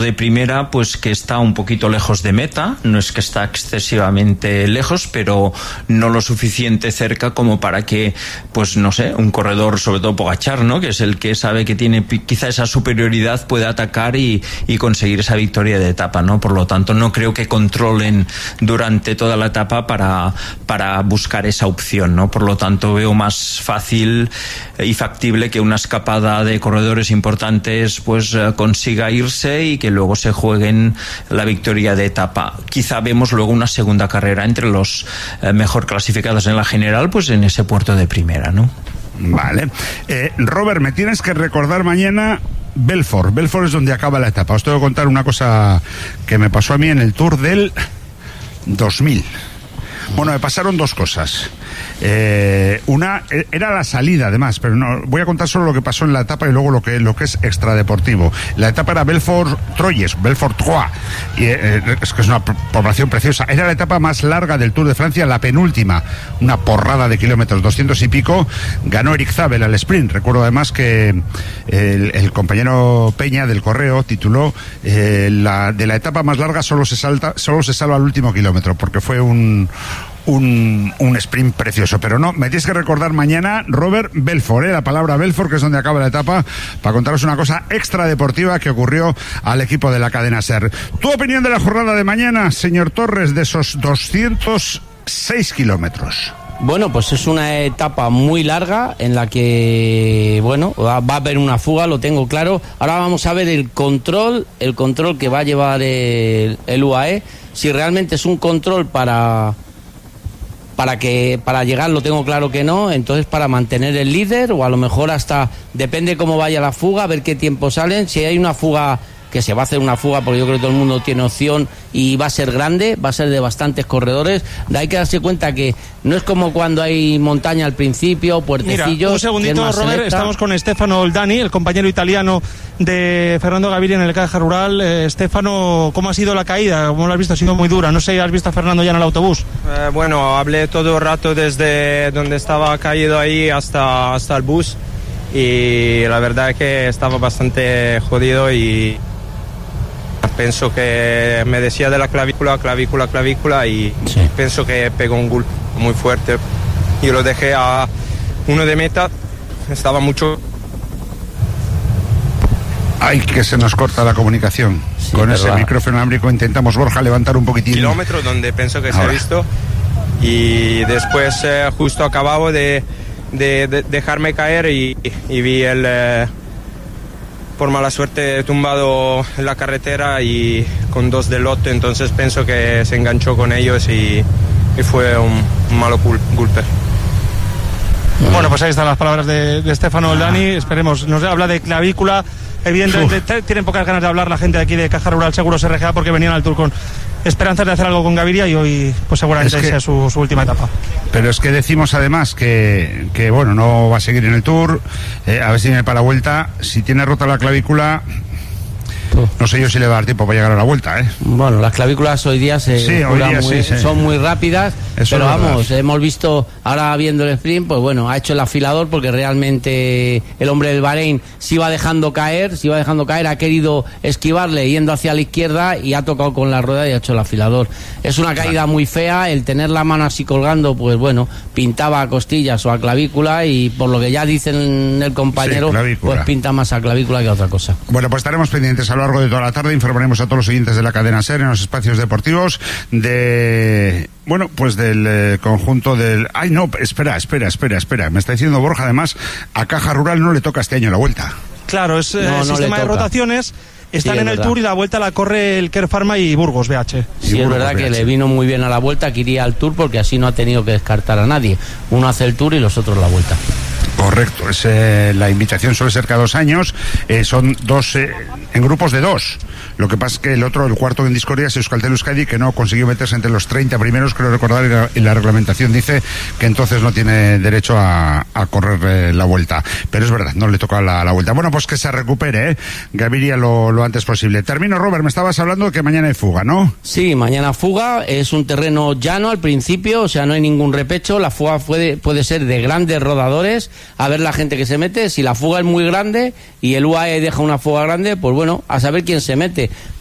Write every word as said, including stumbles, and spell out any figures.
de primera, pues que está un poquito lejos de meta, no es que está excesivamente lejos, pero no lo suficiente cerca como para que, pues no sé, un corredor, sobre todo Pogačar, ¿no?, que es el que sabe que tiene quizá esa superioridad, puede atacar y, y conseguir esa victoria de etapa, ¿no? Por lo tanto, no creo que controlen durante toda la etapa para, para buscar esa opción, ¿no? Por lo tanto, veo más fácil y factible que una escapada de corredores importantes pues consiga irse y que luego se jueguen la victoria de etapa. Quizá vemos luego una segunda carrera entre los eh, mejor clasificados en la general, pues en ese puerto de primera, ¿no? Vale. Eh, Robert, me tienes que recordar mañana Belfort. Belfort es donde acaba la etapa. Os tengo que contar una cosa que me pasó a mí en el Tour del dos mil. Bueno, me pasaron dos cosas. Eh, una era la salida, además, pero no voy a contar solo lo que pasó en la etapa y luego lo que lo que es extradeportivo. La etapa era Belfort-Troyes, Belfort-Trois, y eh, es que es una población preciosa. Era la etapa más larga del Tour de Francia, la penúltima, una porrada de kilómetros, doscientos y pico. Ganó Eric Zabel al sprint. Recuerdo además que el, el compañero Peña del Correo tituló eh, la, de la etapa más larga solo se salta, solo se salva al último kilómetro, porque fue un Un, un sprint precioso. Pero no, me tienes que recordar mañana, Robert, Belfort, ¿eh? La palabra Belfort, que es donde acaba la etapa, para contaros una cosa extradeportiva que ocurrió al equipo de la cadena SER. ¿Tu opinión de la jornada de mañana, señor Torres, de esos doscientos seis kilómetros? Bueno, pues es una etapa muy larga en la que, bueno, va, va a haber una fuga, lo tengo claro. Ahora vamos a ver el control, el control que va a llevar el, el U A E, si realmente es un control para... para que para llegar, lo tengo claro que no, entonces para mantener el líder, o a lo mejor hasta, depende cómo vaya la fuga, a ver qué tiempo salen. Si hay una fuga, que se va a hacer una fuga, porque yo creo que todo el mundo tiene opción y va a ser grande, va a ser de bastantes corredores, hay que darse cuenta que no es como cuando hay montaña al principio, puertecillos. Mira, un segundito, Robert, selecta. Estamos con Stefano Oldani, el compañero italiano de Fernando Gaviria en el Caja Rural. Eh, Stefano, ¿cómo ha sido la caída? ¿Cómo lo has visto? Ha sido muy dura. No sé, ¿has visto a Fernando ya en el autobús? Eh, bueno, hablé todo el rato desde donde estaba caído ahí hasta, hasta el bus, y la verdad es que estaba bastante jodido y pienso que me decía de la clavícula, clavícula, clavícula y sí. Pienso que pegó un golpe muy fuerte. Yo lo dejé a uno de meta, estaba mucho... Ay, que se nos corta la comunicación. Sí, con ese va. Micrófono inalámbrico intentamos, Borja, levantar un poquitín. Kilómetros donde pienso que Ahora. se ha visto, y después eh, justo acababa de, de, de dejarme caer y, y vi el... Eh, por mala suerte tumbado en la carretera y con dos de lote, entonces pienso que se enganchó con ellos y, y fue un, un malo golpe. Bueno, pues ahí están las palabras de, de Stefano Oldani. Esperemos, nos habla de clavícula. Evidentemente Uf. tienen pocas ganas de hablar la gente de aquí de Caja Rural Seguros R G A, porque venían al Tour con esperanzas de hacer algo con Gaviria, y hoy pues seguramente es que, sea su, su última etapa. Pero es que decimos además que, que bueno, no va a seguir en el Tour, eh, a ver si viene para la vuelta. Si tiene rota la clavícula, no sé yo si le va a dar tiempo para llegar a la vuelta, ¿eh? Bueno, las clavículas hoy día, se sí, hoy día muy, sí, sí. son muy rápidas. Eso pero es vamos, verdad. hemos visto, ahora viendo el sprint, pues bueno, ha hecho el afilador, porque realmente el hombre del Bahrein se iba dejando caer, se iba dejando caer, ha querido esquivarle yendo hacia la izquierda y ha tocado con la rueda y ha hecho el afilador. Es una caída muy fea, el tener la mano así colgando, pues bueno, pintaba a costillas o a clavícula, y por lo que ya dicen el compañero, sí, pues pinta más a clavícula que a otra cosa. Bueno, pues estaremos pendientes a lo largo de toda la tarde, informaremos a todos los oyentes de la cadena SER en los espacios deportivos de... Bueno, pues del eh, conjunto del... Ay, no, espera, espera, espera, espera. Me está diciendo Borja, además, a Caja Rural no le toca este año la vuelta. Claro, es eh, no, no sistema de rotaciones. Están sí, en el verdad. Tour, y la vuelta la corre el Kerr Pharma y Burgos B H. Sí, es verdad que le vino muy bien a la vuelta, que iría al Tour, porque así no ha tenido que descartar a nadie. Uno hace el Tour y los otros la vuelta. Correcto, es, eh, la invitación suele ser cada dos años, eh, son dos eh, en grupos de dos. Lo que pasa es que el otro, el cuarto en discordia, es Euskaltel Euskadi, que no consiguió meterse entre los treinta primeros, creo recordar, y la, y la reglamentación dice que entonces no tiene derecho a, a correr eh, la vuelta. Pero es verdad, no le toca la, la vuelta. Bueno, pues que se recupere, ¿eh? Gaviria lo, lo antes posible. Termino, Robert, me estabas hablando de que mañana hay fuga, ¿no? Sí, mañana fuga, es un terreno llano al principio, o sea, no hay ningún repecho, la fuga puede, puede ser de grandes rodadores, a ver la gente que se mete. Si la fuga es muy grande y el U A E deja una fuga grande, pues bueno, bueno, a saber quién se mete.